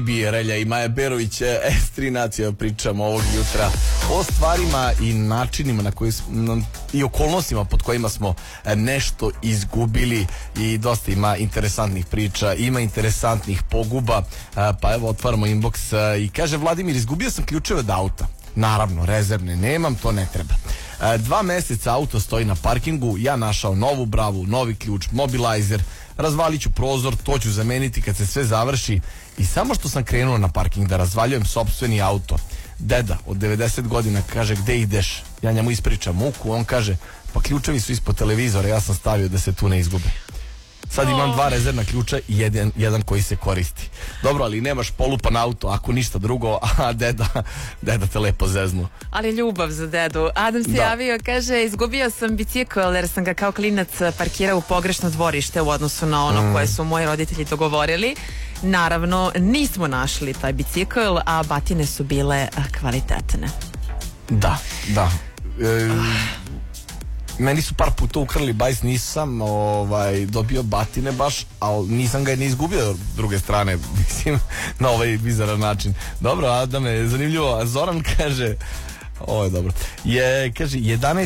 Relja i Maja Berović, S3 Nacija, pričamo ovog jutra o stvarima i načinima na koji i okolnostima pod kojima smo nešto izgubili i dosta ima interesantnih priča, ima interesantnih poguba, pa evo otvaramo inbox i kaže Vladimir, izgubio sam ključeve od auta. Naravno, rezervne nemam, to ne treba. 2 meseca auto stoji na parkingu, ja našao novu bravu, novi ključ, mobilizer, razvalit ću prozor, to ću zameniti kad se sve završi i samo što sam krenuo na parking da razvaljujem sopstveni auto, deda od 90 godina kaže gde ideš, ja njemu ispričam muku, on kaže pa ključevi su ispod televizora, ja sam stavio da se tu ne izgube. Sad imam 2 rezervna ključa i jedan koji se koristi. Dobro, ali nemaš polupan auto, ako ništa drugo, a deda te lepo zeznu. Ali ljubav za dedu. Adam se javio, kaže, izgubio sam bicikl jer sam ga kao klinac parkirao u pogrešno dvorište u odnosu na ono koje su moji roditelji dogovorili. Naravno, nismo našli taj bicikl, a batine su bile kvalitetne. Da. Meni su par puta ukrali bajs, nisam dobio batine baš, ali nisam ga ni izgubio s druge strane, mislim, na ovaj bizaran način. Dobro, Adame, zanimljivo, a Zoran kaže, ovo je dobro, kaže 11